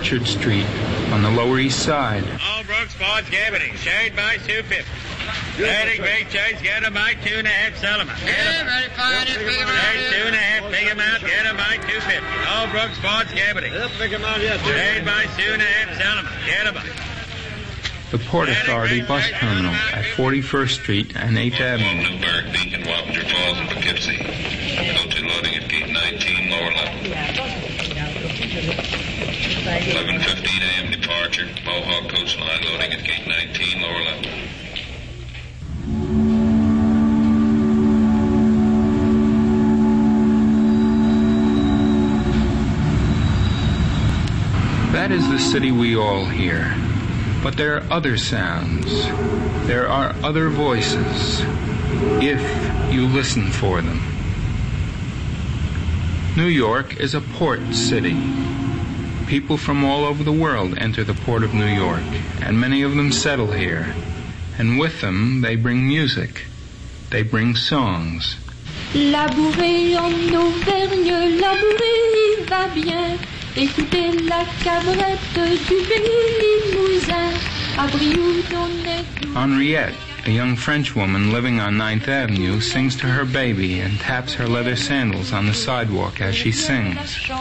Orchard Street on the Lower East Side. Allbrook Sports Gambling, shared by 250. Ready, great choice, get them by 2.5, sell them. Yeah, ready, fine, it's big amount. 2.5, big amount, get them by 250. Allbrook Sports Gambling. Big amount, yeah. Shared by 2.5, sell them. Get them. The Port Authority Bus Terminal at 41st Street and 8th Avenue. Newburgh, Beacon, Wappinger Falls, and Poughkeepsie. Coach loading at gate 19, lower level. 11:15 a.m. departure. Mohawk coach line loading at gate 19, lower level. That is the city we all hear. But there are other sounds. There are other voices, if you listen for them. New York is a port city. People from all over the world enter the port of New York, and many of them settle here. And with them, they bring music. They bring songs. Labouré en Auvergne, labouré va bien. Écoutez la cabrette du Limousin. À Brioude on est doux. Henriette, a young French woman living on 9th Avenue, sings to her baby and taps her leather sandals on the sidewalk as she sings.